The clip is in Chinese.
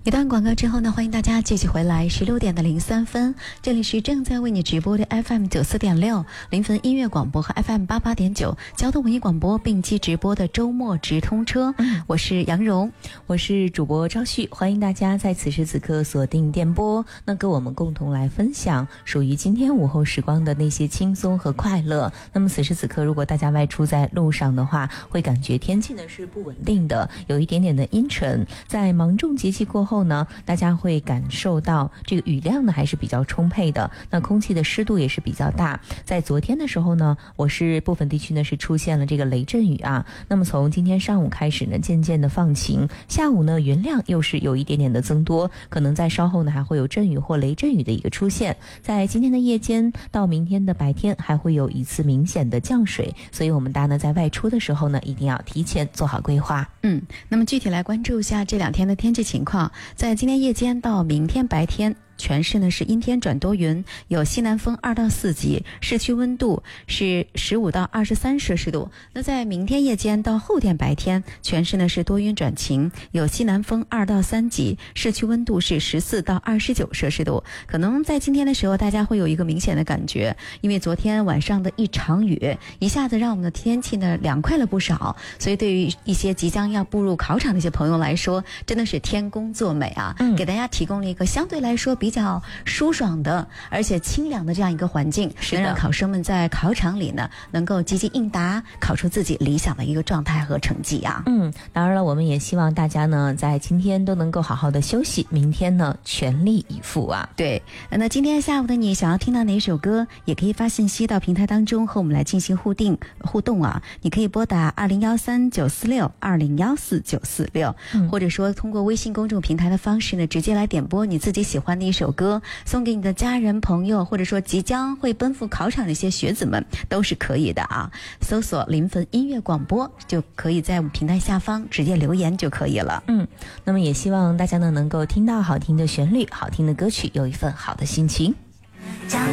一段广告之后呢，欢迎大家继续回来，16点03分，这里是正在为你直播的 FM 94.6临汾音乐广播和 FM 88.9交通文艺广播并机直播的周末直通车。我是杨蓉， 我是主播赵旭，欢迎大家在此时此刻锁定电波，那跟我们共同来分享属于今天午后时光的那些轻松和快乐。那么此时此刻，如果大家外出在路上的话，会感觉天气呢是不稳定的，有一点点的阴沉，在芒种节气过后呢，大家会感受到这个雨量呢还是比较充沛的，那空气的湿度也是比较大。在昨天的时候呢，我市部分地区呢是出现了这个雷阵雨啊，那么从今天上午开始呢渐渐的放晴，下午呢云量又是有一点点的增多，可能在稍后呢还会有阵雨或雷阵雨的一个出现。在今天的夜间到明天的白天还会有一次明显的降水，所以我们大家呢在外出的时候呢一定要提前做好规划。 那么具体来关注一下这2天的天气情况。在今天夜间到明天白天，全市呢是阴天转多云，有西南风2到4级，市区温度是15到23摄氏度。那在明天夜间到后天白天，全市呢是多云转晴，有西南风2到3级，市区温度是14到29摄氏度。可能在今天的时候，大家会有一个明显的感觉，因为昨天晚上的一场雨，一下子让我们的天气呢凉快了不少，所以对于一些即将要步入考场的一些朋友来说，真的是天公作美啊，给大家提供了一个相对来说比较舒爽的而且清凉的这样一个环境，能让考生们在考场里呢能够积极应答，考出自己理想的一个状态和成绩啊。 当然了，我们也希望大家呢在今天都能够好好的休息，明天呢全力以赴啊。 对，那今天下午的你想要听到哪首歌，也可以发信息到平台当中和我们来进行互动啊。你可以拨打2013-946-2014-946，或者说通过微信公众平台的方式呢，直接来点播你自己喜欢的一首歌，送给你的家人朋友，或者说即将会奔赴考场的一些学子们都是可以的啊。搜索临汾音乐广播就可以在我们平台下方直接留言就可以了。 那么也希望大家呢能够听到好听的旋律，好听的歌曲，有一份好的心情。 将